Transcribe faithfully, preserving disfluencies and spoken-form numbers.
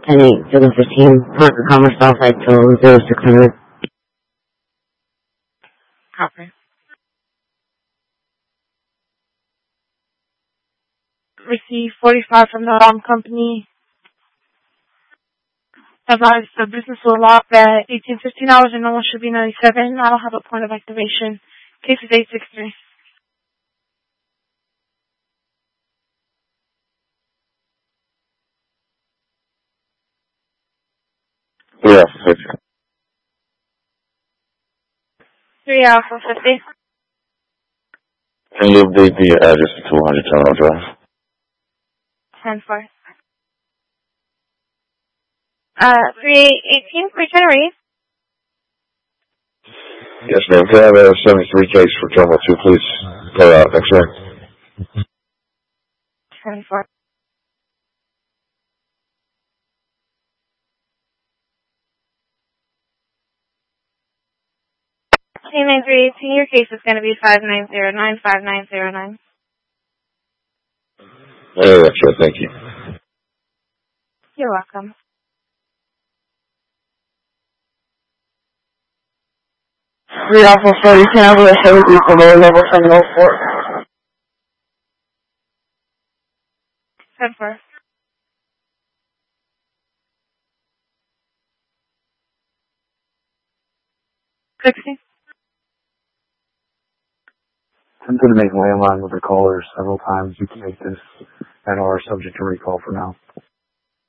ten eight, seven fifteen, Parker Commerce Southside Toll, zero six hundred. Copy. Receive forty-five from the alarm company. Advise the business will lock at eighteen fifteen hours and normal should be ninety-seven. I don't have a point of activation. Case is eight six three. Yeah, fifty. three Alpha fifty. Can you update the address to two hundred Terminal Drive? ten four. Uh, three eighteen, regenerate. Yes, ma'am. Can I have a seventy-three case for Terminal two, please? Per out, X-ray. ten four. Team nine three eighteen, your case is going to be five nine zero nine five nine zero nine. Oh, that's right. Thank you. You're welcome. three Alpha Freddy, can I have a heavy vehicle lower level seven oh four? ten four. sixty. I'm going to make landline with the caller several times. You can make this and are subject to recall for now.